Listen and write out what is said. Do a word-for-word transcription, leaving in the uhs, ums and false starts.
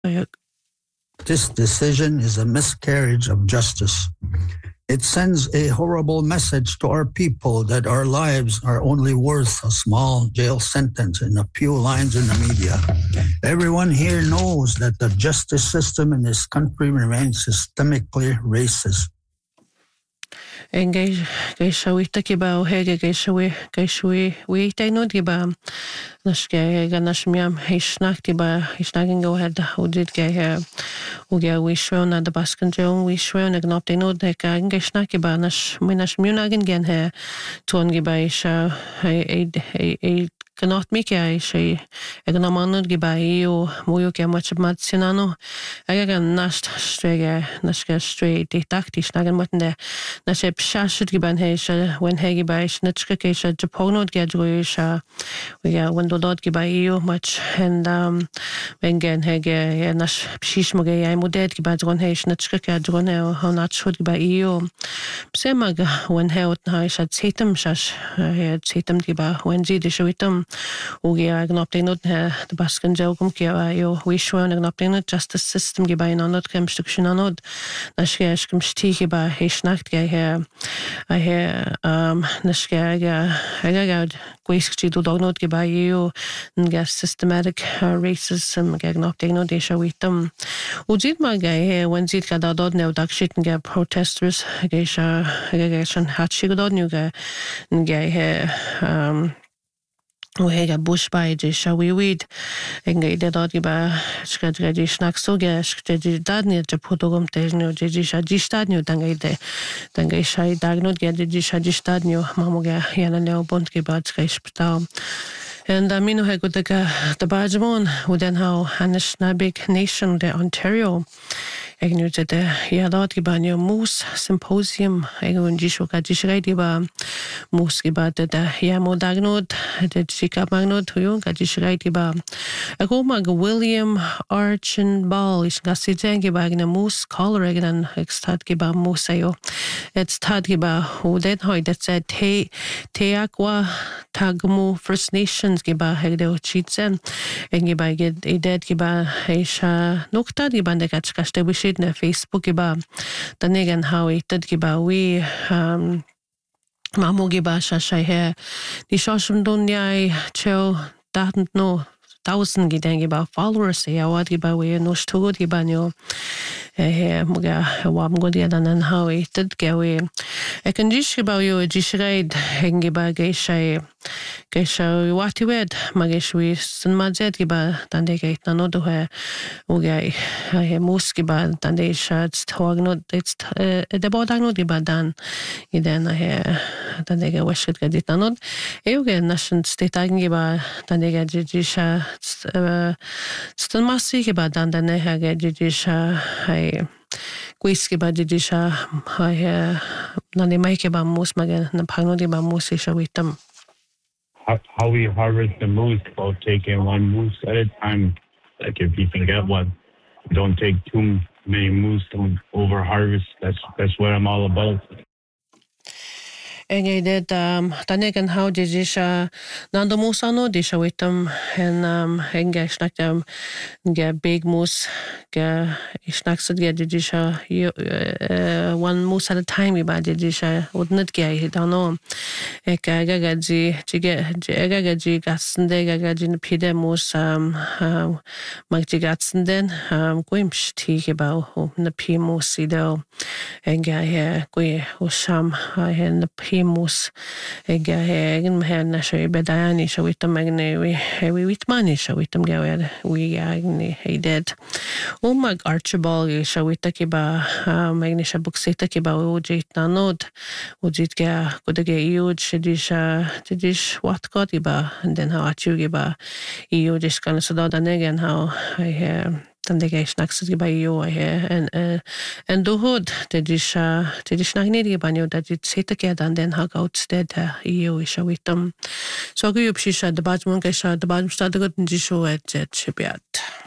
This decision is a miscarriage of justice. It sends a horrible message to our people that our lives are only worth a small jail sentence and a few lines in the media. Everyone here knows that the justice system in this country remains systemically racist. Engage Gaishawi Takiba, Hege Gaishawi, Gaishawi, we take no diba. Nashke, Ganashmiam, Hishnaktiba, Hishnagin go ahead, who did get here. Ugia, we shrown at the Baskin Joe, we shrown a gnop, they know that Gashnakiba, Nash, Minash Munagin gen here, Tongiba, Isha, a Cannot make a she a gnamanod gibai o moyoke much mad sinano. I got nashed strega, nashka straight, de tactish nagan mutton Nashep shashid giban hesha, when hegi by snitchka kesha, Japonod gadruisha, we got window dot gibai much, and um, Bengen hege, nash shishmoge, I'm dead gibadron hesh, nitchka gadron, how not should gibai o. Semaga, when held nice at Satum shash, I had Satum giba, when zid ishuitum. Ugia gnoptinut the Baskin Jogum Kia, yo, we shwan gnoptinut justice system gibai nonot construction anod. Nashkash kumstiki by Hishnacht gay here. I hear um Nashkaga, I got Quisky do dognot gibai you and gas systematic racism gagnoptinut de shawitum. Ujit my guy here when zit gadadod no duck shit and get protesters, Gaisha, Gagation Hachigodod new guy and gay here. Um, we had a bush by the shawi weed and get the dog by Skadji snack so gas, Dadney to put on Tesno, Jistadnu, Dangay, Dangay Shai Dagnot get the Jistadnu, Mamoga, Yanano, Bontki Bad Skaisptal. And I mean, I got the Bajamon, who then how Hannes Nabig Nation, the Ontario. Ik nu zit ja dat giba new moose symposium ik un jisho ka jishrai giba moose giba de ja modagnod de chika magnod hu ka jishrai giba ik mag William Archambault is gasi giba gne moose color igen ik stad giba moose yo it's tad giba hu den hoy that said te te aqua tagmu First Nations giba hegde chitsen en giba get dead giba heisha nokta giba de kachkaste wish na Facebook giba tanigan hawi tad giba we um mamo giba shashay he di shoshum dunyai chel datant no thousand giden giba followers ya wad giba we no stugod giba nyo he muga wam godia danan hawi tad gawe e kan jish giba yo jishraid hen giba geishay geishay wati wed mageshwi sun mazet giba tande gait nanodo he ugai he mus giba tande shats tognod it's de bodagnod giba dan iden he tande ge washit gadit nanod euge nation state giba tande ge jisha stun masi giba dan dane he ge jisha hai Quisky ba jisha hai nani maike ba mus maga na panodi ba mus isha witam. How, how we harvest the moose, about taking one moose at a time. Like if you can get one, don't take too many moose, don't over harvest. That's that's what I'm all about. En ik deed um tanegan how jisha nando musano disha witam en um en ge snakam ge big moose ge snaksad ge jisha one moose at a time iba jisha wouldn't ge I don't know ek gagaji jige gagaji gatsende gagaji pide moose um magji gatsenden um gwimsh ti about na p moose ido en ge he gwe osham en the p moose eg egen hen shay bedani shawitam magne we we witmani shawitam gawer we agni he did oh my Archibald shawita kiba magne shabuksita kiba ojit nanod ojit ga kodage iod shidisha tidish what got iba and then how achu giba iod is kana sada again how I dan de geis naxs giba yo he and and do hod tidish tidish nagnedi banyo that it sita ke dan den hag outstead yo shawitam so go yupshisha the bajmon geisha the bajm stadagot jisho et jet shibiat